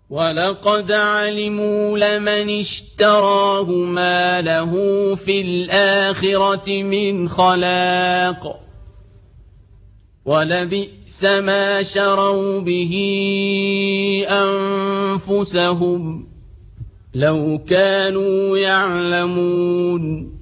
ولقد علموا لمن اشتراه ما له في الآخرة من خلاق ولبئس ما شروا به أنفسهم لو كانوا يعلمون